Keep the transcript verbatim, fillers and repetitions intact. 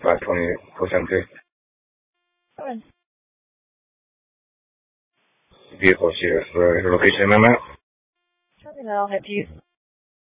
five twenty four seventy. Okay. Vehicle here for your location, ma'am. Something that I'll head to you.